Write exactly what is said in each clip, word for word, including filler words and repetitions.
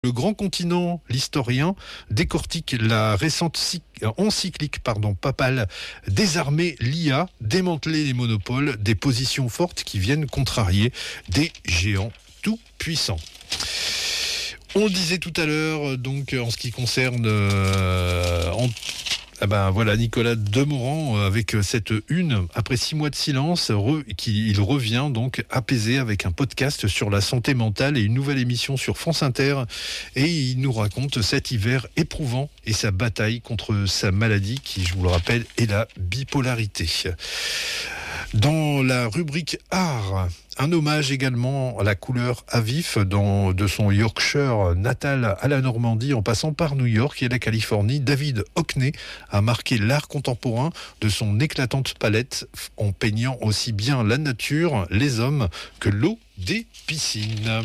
Le Grand Continent, l'historien, décortique la récente encyclique pardon, papale Désarmer l'I A, démanteler les monopoles, des positions fortes qui viennent contrarier des géants tout puissants. On le disait tout à l'heure, donc en ce qui concerne euh, en Eh ben voilà, Nicolas Demorand avec cette une, après six mois de silence, re, qui, il revient donc apaisé avec un podcast sur la santé mentale et une nouvelle émission sur France Inter. Et il nous raconte cet hiver éprouvant et sa bataille contre sa maladie qui, je vous le rappelle, est la bipolarité. Dans la rubrique art, un hommage également à la couleur à vif dans, de son Yorkshire natal à la Normandie en passant par New York et la Californie. David Hockney a marqué l'art contemporain de son éclatante palette en peignant aussi bien la nature, les hommes que l'eau des piscines.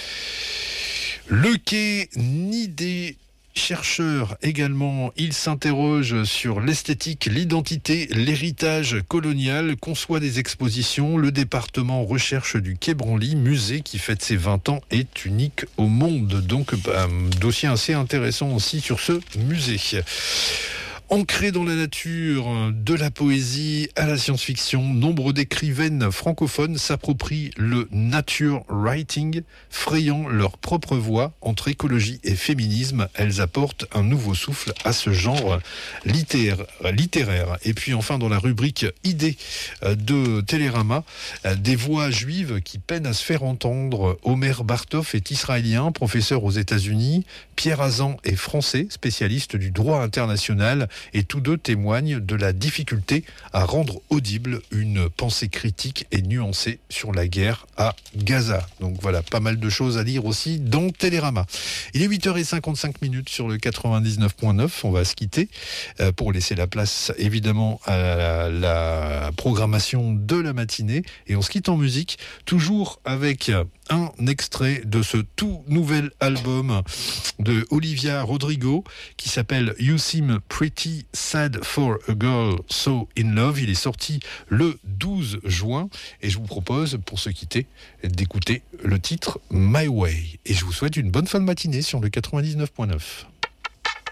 Le quai Nidé. Chercheur également, il s'interroge sur l'esthétique, l'identité, l'héritage colonial, conçoit des expositions. Le département recherche du Quai Branly, musée qui fête ses vingt ans, est unique au monde. Donc, un dossier assez intéressant aussi sur ce musée. Ancré dans la nature, de la poésie à la science-fiction, nombre d'écrivaines francophones s'approprient le nature writing, frayant leur propre voie entre écologie et féminisme. Elles apportent un nouveau souffle à ce genre littéraire. Et puis enfin, dans la rubrique idées de Télérama, des voix juives qui peinent à se faire entendre. Omer Bartov est israélien, professeur aux États-Unis. Pierre Azan est français, spécialiste du droit international. Et tous deux témoignent de la difficulté à rendre audible une pensée critique et nuancée sur la guerre à Gaza. Donc voilà, pas mal de choses à lire aussi dans Télérama. Il est huit heures cinquante-cinq minutes sur le quatre-vingt-dix-neuf point neuf. On va se quitter euh, pour laisser la place évidemment à la, la programmation de la matinée. Et on se quitte en musique, toujours avec un extrait de ce tout nouvel album de Olivia Rodrigo qui s'appelle You Seem Pretty Sad for a Girl So In Love. Il est sorti le douze juin et je vous propose, pour se quitter, d'écouter le titre My Way. Et je vous souhaite une bonne fin de matinée sur le quatre-vingt-dix-neuf point neuf.